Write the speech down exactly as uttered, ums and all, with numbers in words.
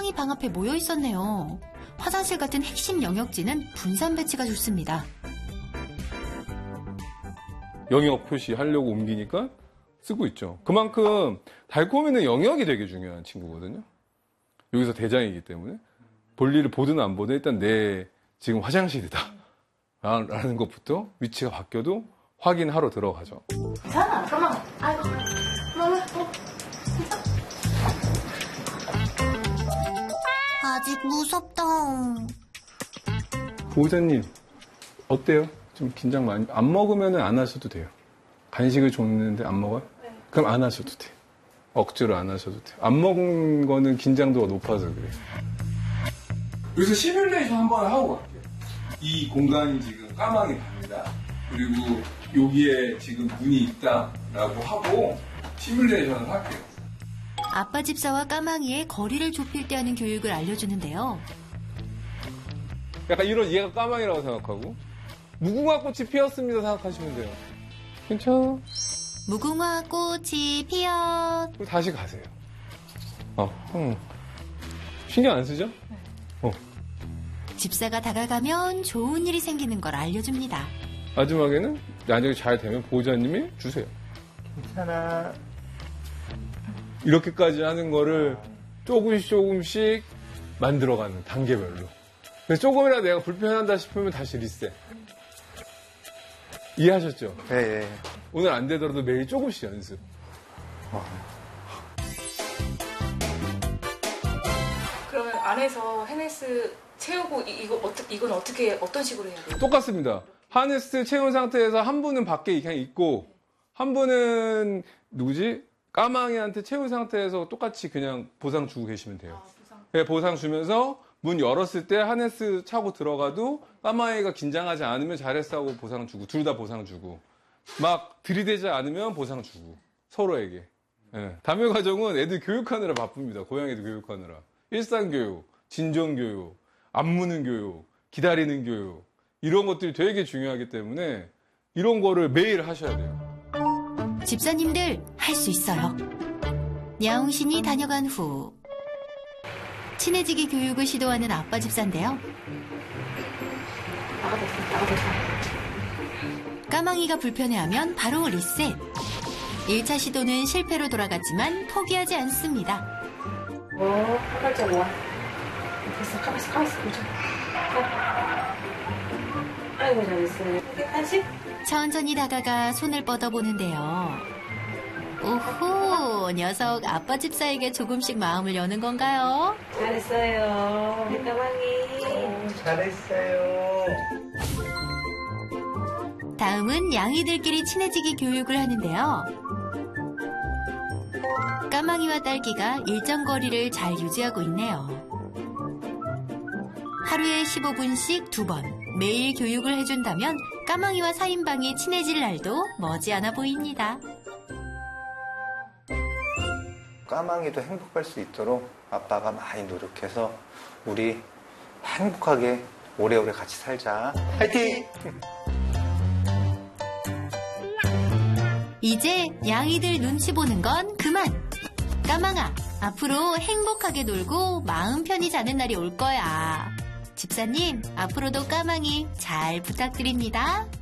까망이 방 앞에 모여 있었네요. 화장실 같은 핵심 영역지는 분산 배치가 좋습니다. 영역 표시하려고 옮기니까 쓰고 있죠. 그만큼 달콤이는 영역이 되게 중요한 친구거든요. 여기서 대장이기 때문에 볼일을 보든 안 보든 일단 내 지금 화장실이다 라는 것부터 위치가 바뀌어도 확인하러 들어가죠. 괜찮아, 까망아. 아이고, 너무 아직 무섭다. 보호자님 어때요? 좀 긴장 많이 안 먹으면 안 하셔도 돼요. 간식을 줬는데 안 먹어요? 네. 그럼 안 하셔도 돼요. 억지로 안 하셔도 돼요. 안 먹은 거는 긴장도가 높아서 그래요. 여기서 시뮬레이션 한번 하고 갈게요. 이 공간이 지금 까망이 방이다. 그리고 여기에 지금 문이 있다라고 하고 시뮬레이션을 할게요. 아빠 집사와 까망이의 거리를 좁힐 때 하는 교육을 알려주는데요. 약간 이런 얘가 까망이라고 생각하고 무궁화 꽃이 피었습니다 생각하시면 돼요. 괜찮아. 무궁화 꽃이 피었. 그리고 다시 가세요. 어, 응. 신경 안 쓰죠? 어. 집사가 다가가면 좋은 일이 생기는 걸 알려줍니다. 마지막에는 나중에 잘 되면 보호자님이 주세요. 괜찮아. 이렇게까지 하는 거를 조금씩 조금씩 만들어가는 단계별로. 그래서 조금이라도 내가 불편하다 싶으면 다시 리셋. 이해하셨죠? 예, 예. 오늘 안 되더라도 매일 조금씩 연습. 그러면 안에서 헤네스 채우고 이, 이거 어떻게 이건 어떻게 어떤 식으로 해야 돼요? 똑같습니다. 하네스 채운 상태에서 한 분은 밖에 그냥 있고 한 분은 누구지? 까망이한테 채운 상태에서 똑같이 그냥 보상 주고 계시면 돼요. 아, 보상. 네, 보상 주면서 문 열었을 때 하네스 차고 들어가도 까망이가 긴장하지 않으면 잘했어 하고 보상 주고 둘 다 보상 주고 막 들이대지 않으면 보상 주고 서로에게. 네. 담요 과정은 애들 교육하느라 바쁩니다. 고양이들 교육하느라. 일상교육, 진정교육, 안 무는 교육, 기다리는 교육 이런 것들이 되게 중요하기 때문에 이런 거를 매일 하셔야 돼요. 집사님들 할 수 있어요. 야옹신이 다녀간 후 친해지기 교육을 시도하는 아빠 집사인데요. 나가됐어, 나가됐어. 까망이가 불편해하면 바로 리셋. 일 차 시도는 실패로 돌아갔지만 포기하지 않습니다. 오, 한 발짝 모아. 됐어, 가만있어, 가만있어, 보자. 아이고, 잘했어요. 한식? 천천히 다가가 손을 뻗어보는데요. 오호, 녀석 아빠 집사에게 조금씩 마음을 여는 건가요? 잘했어요. 까망이. 잘했어요. 다음은 양이들끼리 친해지기 교육을 하는데요. 까망이와 딸기가 일정 거리를 잘 유지하고 있네요. 하루에 십오 분씩 두 번 매일 교육을 해준다면 까망이와 사 인방이 친해질 날도 머지않아 보입니다. 까망이도 행복할 수 있도록 아빠가 많이 노력해서 우리 행복하게 오래오래 같이 살자. 화이팅! 이제 양이들 눈치 보는 건 그만. 까망아, 앞으로 행복하게 놀고 마음 편히 자는 날이 올 거야. 집사님, 앞으로도 까망이 잘 부탁드립니다.